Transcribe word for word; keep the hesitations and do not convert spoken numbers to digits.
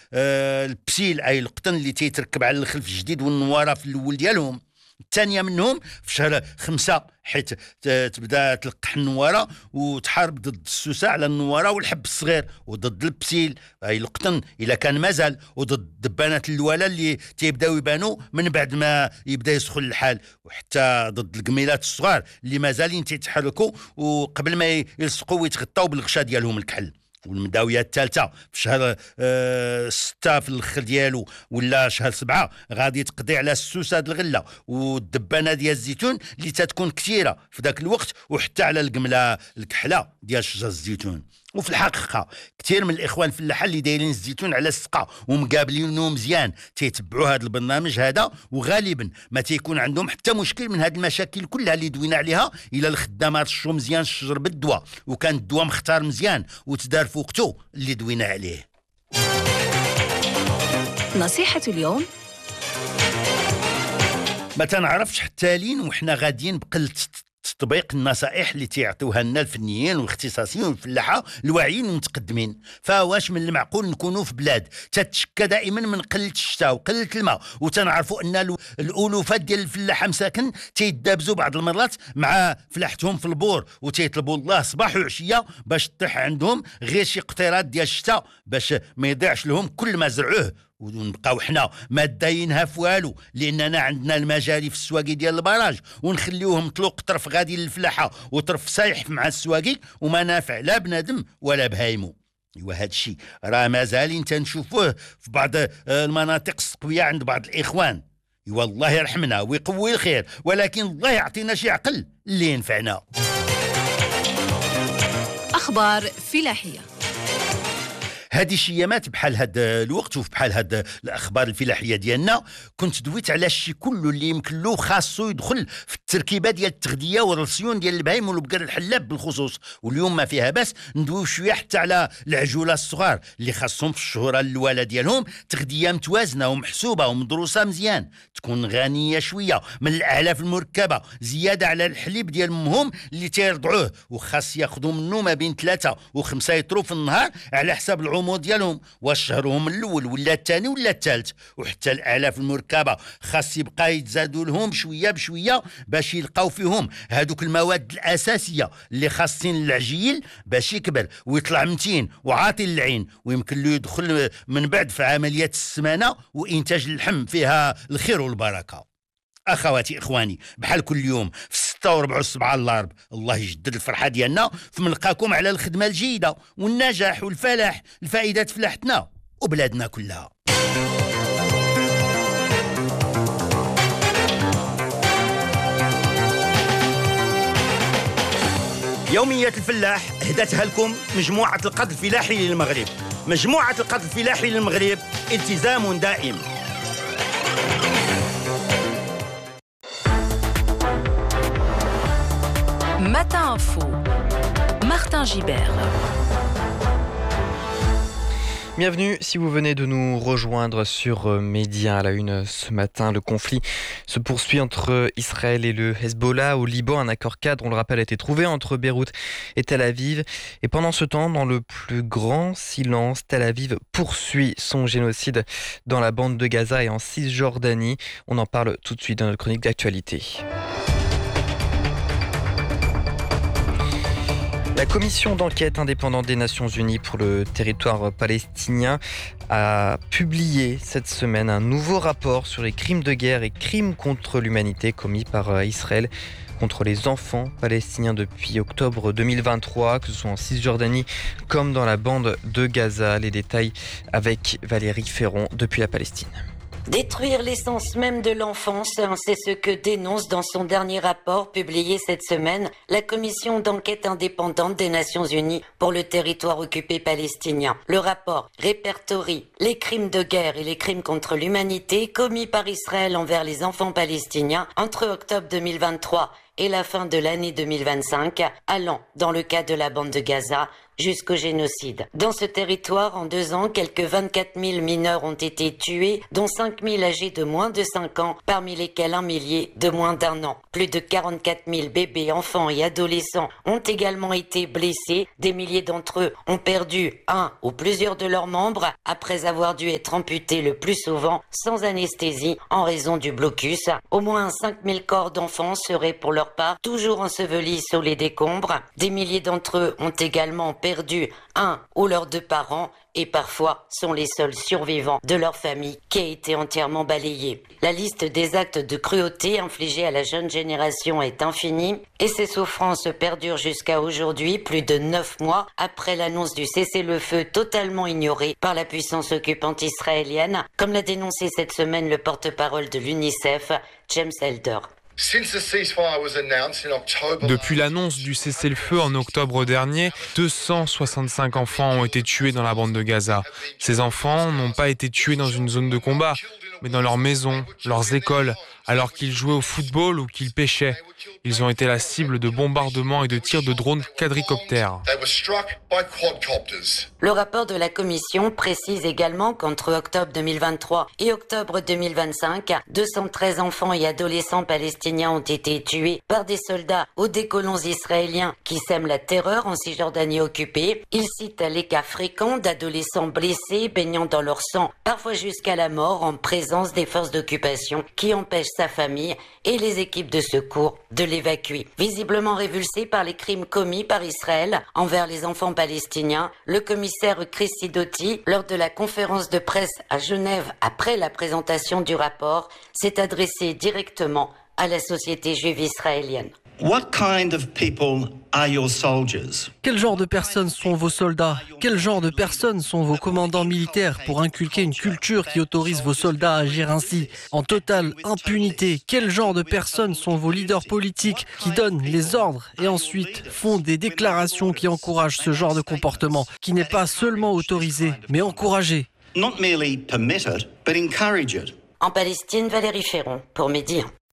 آه البسيل اي القطن اللي تيتركب على الخلف الجديد والنواره في الاول ديالهم. الثانيه منهم في شهر خمسة، حيت تبدا تلقح النواره وتحارب ضد السوسه على النواره والحب الصغير، وضد البسيل اي القطن الا كان مازال، وضد دبانات الولا اللي تيبداو يبانوا من بعد ما يبدا يسخن الحال، وحتى ضد القميلات الصغار اللي مازالين تيتحركوا وقبل ما يلصقوا ويتغطاو بالغشا ديالهم الكحل. والمداويه الثالثه في شهر أه ستة في الاخر ديالو ولا شهر سبعة غادي تقضي على السوسه د الغله والدبانه ديال الزيتون اللي تتكون كثيره في ذاك الوقت، وحتى على القمله الكحله ديال شجر الزيتون. وفي الحقيقه كثير من الاخوان الفلاحه اللي دايرين الزيتون على السقه ومقابلينه مزيان تيتبعوا هذا البرنامج هذا، وغالبا ما تيكون عندهم حتى مشكل من هذه المشاكل كلها اللي دوينا عليها. الى الخدامات رشوا مزيان الشجر بالدواء وكان الدواء مختار مزيان وتدار في وقته اللي دوينا عليه. نصيحه اليوم: ما تنعرفش حتى لين وحنا غاديين بقلة تطبيق النصائح اللي تيعطيوها لنا الفنيين والاختصاصيين والفلاحه الواعيين والمتقدمين. فواش من المعقول نكونوا في بلاد تتشكى دائما من قله الشتاء وقله الماء، وتنعرفوا ان الالوفات ديال الفلاحه مساكن تيدابزوا بعض المرات مع فلاحتهم في البور وتيطلبوا الله صباح وعشيه باش تطيح عندهم غير شي قطيرات ديال الشتاء باش ما يضيعش لهم كل ما زرعوه، ونبقاو حنا ما داينها في والو لاننا عندنا المجاري في السواقي ديال البراج ونخليوهم طلوق طرف غادي للفلاحه وطرف سايح مع السواقي وما نافع لا بنادم ولا بهايمو. ايوا هذا الشيء راه مازالين تنشوفوه في بعض المناطق السقويه عند بعض الاخوان. ايوا الله يرحمنا ويقوي الخير، ولكن الله يعطينا شي عقل اللي ينفعنا. اخبار فلاحيه. هذه الشيامات بحال هاد الوقت وفي بحال هاد الاخبار الفلاحيه ديالنا كنت دويت على الشيء كله اللي يمكن له خاصو يدخل في التركيبه ديال التغذيه والرسيون ديال البهايم والبقر الحلاب بالخصوص. واليوم ما فيها بس ندويو شويه حتى على العجوله الصغار اللي خاصهم في الشهوره الاولى ديالهم تغذيه متوازنه ومحسوبه ومدروسه مزيان، تكون غنيه شويه من الاعلاف المركبه زياده على الحليب ديال امهم اللي تيرضعوه، وخاص ياخذوا منه ما بين ثلاثة وخمسة يطرو في النهار على حساب العمر ديالهم واش شهرهم الاول ولا الثاني ولا الثالث. وحتى الاعلاف المركبه خاص يبقى يتزادوا لهم بشويه بشويه باش يلقاو فيهم هذوك المواد الاساسيه اللي خاصين العجيل باش يكبر ويطلع متين وعاطي للعين ويمكن له يدخل من بعد في عمليات السمانه وانتاج اللحم فيها الخير والبركه. اخواتي اخواني بحال كل يوم في ستة وربع وسبعة الارب الله يجدد الفرحه ديالنا فمنلقاكم على الخدمه الجيده والنجاح والفلاح الفائده فلاحتنا وبلادنا كلها. يومية الفلاح هدتها لكم مجموعة القط الفلاحي للمغرب. مجموعة القط الفلاحي للمغرب التزام دائم. Matin Info, Martin Gibert. Bienvenue si vous venez de nous rejoindre sur Média à la une ce matin. Le conflit se poursuit entre Israël et le Hezbollah. Au Liban, un accord cadre, on le rappelle, a été trouvé entre Beyrouth et Tel Aviv. Et pendant ce temps, dans le plus grand silence, Tel Aviv poursuit son génocide dans la bande de Gaza et en Cisjordanie. On en parle tout de suite dans notre chronique d'actualité. La commission d'enquête indépendante des Nations Unies pour le territoire palestinien a publié cette semaine un nouveau rapport sur les crimes de guerre et crimes contre l'humanité commis par Israël contre les enfants palestiniens depuis octobre deux mille vingt-trois, que ce soit en Cisjordanie comme dans la bande de Gaza. Les détails avec Valérie Ferron depuis la Palestine. Détruire l'essence même de l'enfance, c'est ce que dénonce dans son dernier rapport publié cette semaine la commission d'enquête indépendante des Nations Unies pour le territoire occupé palestinien. Le rapport répertorie les crimes de guerre et les crimes contre l'humanité commis par Israël envers les enfants palestiniens entre octobre deux mille vingt-trois et la fin de l'année deux mille vingt-cinq, allant, dans le cas de la bande de Gaza, jusqu'au génocide. Dans ce territoire, en deux ans, quelques vingt-quatre mille mineurs ont été tués, dont cinq mille âgés de moins de cinq ans, parmi lesquels un millier de moins d'un an. Plus de quarante-quatre mille bébés, enfants et adolescents ont également été blessés. Des milliers d'entre eux ont perdu un ou plusieurs de leurs membres après avoir dû être amputés le plus souvent sans anesthésie en raison du blocus. Au moins cinq mille corps d'enfants seraient pour leur part toujours ensevelis sous les décombres. Des milliers d'entre eux ont également perdu un ou leurs deux parents et parfois sont les seuls survivants de leur famille qui a été entièrement balayée. La liste des actes de cruauté infligés à la jeune génération est infinie et ces souffrances perdurent jusqu'à aujourd'hui, plus de neuf mois après l'annonce du cessez-le-feu totalement ignoré par la puissance occupante israélienne, comme l'a dénoncé cette semaine le porte-parole de l'UNICEF, James Elder. Depuis l'annonce du cessez-le-feu en octobre dernier, deux cent soixante-cinq enfants ont été tués dans la bande de Gaza. Ces enfants n'ont pas été tués dans une zone de combat, mais dans leurs maisons, leurs écoles, alors qu'ils jouaient au football ou qu'ils pêchaient. Ils ont été la cible de bombardements et de tirs de drones quadricoptères. Le rapport de la Commission précise également qu'entre octobre deux mille vingt-trois et octobre deux mille vingt-cinq, deux cent treize enfants et adolescents palestiniens ont été tués par des soldats ou des colons israéliens qui sèment la terreur en Cisjordanie occupée. Il cite les cas fréquents d'adolescents blessés, baignant dans leur sang, parfois jusqu'à la mort, en présence des forces d'occupation qui empêchent sa famille et les équipes de secours de l'évacuer. Visiblement révulsé par les crimes commis par Israël envers les enfants palestiniens, le commissaire Chris Sidoti, lors de la conférence de presse à Genève après la présentation du rapport, s'est adressé directement à la société juive israélienne. What kind of people are your soldiers? Quel genre de personnes sont vos soldats? Quel genre de personnes sont vos commandants militaires pour inculquer une culture qui autorise vos soldats à agir ainsi, en totale impunité? Quel genre de personnes sont vos leaders politiques qui donnent les ordres et ensuite font des déclarations qui encouragent ce genre de comportement, qui n'est pas seulement autorisé, mais encouragé? Not merely permitted, but encourage it. En Palestine, Valérie Ferron pour Média.